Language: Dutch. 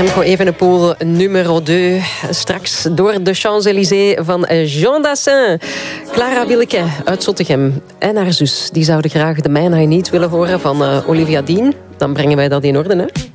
Remco Evenepoel, nummer 2. Straks door de Champs-Élysées van Jean Dassin. Clara Willeke uit Zottegem en haar zus. Die zouden graag The Man I Need willen horen van Olivia Dean. Dan brengen wij dat in orde, hè?